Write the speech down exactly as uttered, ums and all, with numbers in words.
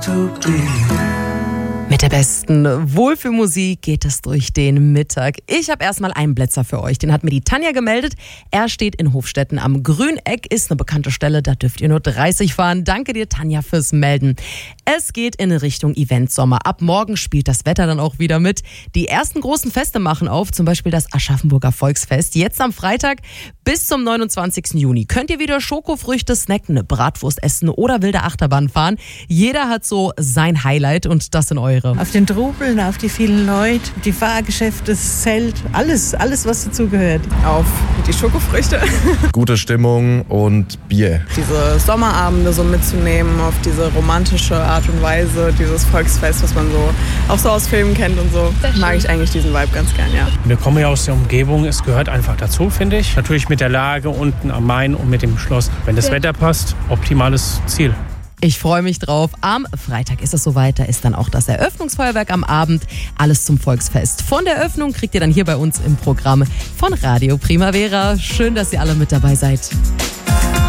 to be. Mit der besten Wohlfühlmusik geht es durch den Mittag. Ich habe erstmal einen Blitzer für euch. Den hat mir die Tanja gemeldet. Er steht in Hofstetten am Grüneck. Ist eine bekannte Stelle, da dürft ihr nur dreißig fahren. Danke dir, Tanja, fürs Melden. Es geht in Richtung Eventsommer. Ab morgen spielt das Wetter dann auch wieder mit. Die ersten großen Feste machen auf, zum Beispiel das Aschaffenburger Volksfest. Jetzt am Freitag bis zum neunundzwanzigsten Juni könnt ihr wieder Schokofrüchte snacken, eine Bratwurst essen oder wilde Achterbahn fahren. Jeder hat so sein Highlight und das sind eure. Auf den Trubeln, auf die vielen Leute, die Fahrgeschäfte, das Zelt, alles, alles was dazugehört. Auf die Schokofrüchte. Gute Stimmung und Bier. Diese Sommerabende so mitzunehmen, auf diese romantische Art und Weise, dieses Volksfest, was man so auch so aus Filmen kennt und so, mag ich eigentlich diesen Vibe ganz gern, ja. Wir kommen ja aus der Umgebung, es gehört einfach dazu, finde ich. Natürlich mit der Lage unten am Main und mit dem Schloss. Wenn das Wetter passt, optimales Ziel. Ich freue mich drauf. Am Freitag ist es soweit, da ist dann auch das Eröffnungsfeuerwerk am Abend. Alles zum Volksfest. Von der Eröffnung kriegt ihr dann hier bei uns im Programm von Radio Primavera. Schön, dass ihr alle mit dabei seid.